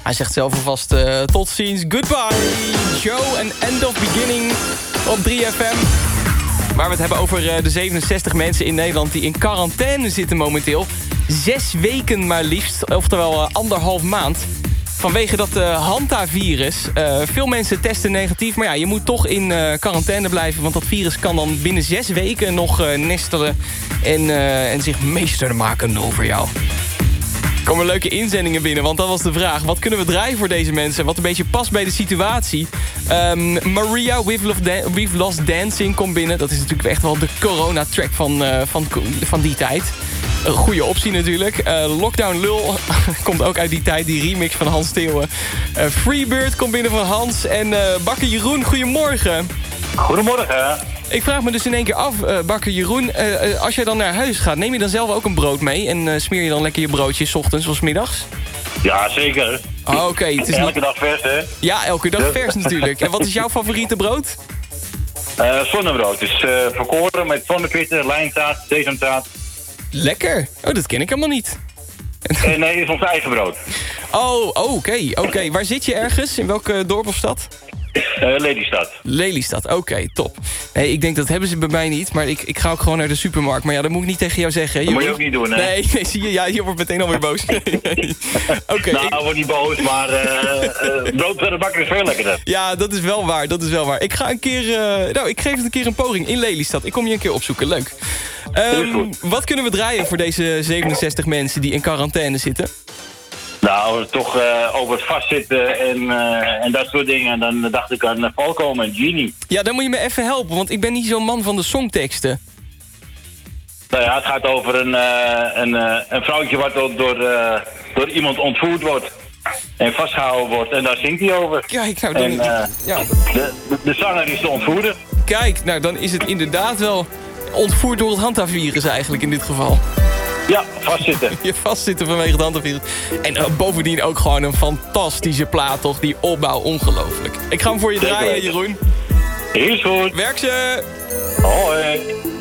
Hij zegt zelf alvast tot ziens, goodbye. Joe en End of Beginning op 3FM. Waar we het hebben over de 67 mensen in Nederland die in quarantaine zitten momenteel. 6 weken maar liefst, oftewel 1,5 maand. Vanwege dat Hanta-virus. Veel mensen testen negatief, maar ja, je moet toch in quarantaine blijven. Want dat virus kan dan binnen 6 weken nog nestelen en zich meester maken over jou. Er komen leuke inzendingen binnen, want dat was de vraag. Wat kunnen we draaien voor deze mensen? Wat een beetje past bij de situatie. Maria, We've Lost Dancing komt binnen. Dat is natuurlijk echt wel de corona-track van die tijd. Een goede optie natuurlijk. Lockdown Lul komt ook uit die tijd. Die remix van Hans Steeuwen. Freebird komt binnen van Hans. En Bakker Jeroen, goedemorgen. Goedemorgen. Ik vraag me dus in één keer af, Bakker Jeroen. Als jij dan naar huis gaat, neem je dan zelf ook een brood mee? En smeer je dan lekker je broodjes 's ochtends of 's middags? Ja, zeker. Oh, oké. Elke dag vers, hè? Ja, elke dag vers natuurlijk. En wat is jouw favoriete brood? Zonnebrood. Dus verkoren met zonnepitten, lijnzaad, sesamzaad. Lekker. Oh, dat ken ik helemaal niet. Nee, het is ons eigen brood. Oké. Waar zit je ergens? In welk dorp of stad? Lelystad. Lelystad, oké, top. Nee, ik denk dat hebben ze bij mij niet, maar ik ga ook gewoon naar de supermarkt. Maar ja, dat moet ik niet tegen jou zeggen. Dat moet je ook niet doen, hè? Nee, zie je, ja, je wordt meteen alweer boos. Oké. Nou, word niet boos, maar brood bij de bakker is veel lekkerder. Ja, dat is wel waar, Ik ga een keer, ik geef het een keer een poging in Lelystad. Ik kom je een keer opzoeken, leuk. Wat kunnen we draaien voor deze 67 mensen die in quarantaine zitten? Nou, toch over het vastzitten en dat soort dingen. En dan dacht ik aan Falco en Genie. Ja, dan moet je me even helpen, want ik ben niet zo'n man van de songteksten. Nou ja, het gaat over een vrouwtje wat door iemand ontvoerd wordt. En vastgehouden wordt. En daar zingt hij over. Kijk, nou dan... ja. De zanger is de ontvoerder. Kijk, nou dan is het inderdaad wel ontvoerd door het Hanta-virus eigenlijk in dit geval. Ja, vastzitten. Je vastzitten vanwege het Hanta-virus. En bovendien ook gewoon een fantastische plaat, toch? Die opbouw, ongelooflijk. Ik ga hem voor je draaien, Jeroen. Heel goed. Werk ze! Hoi.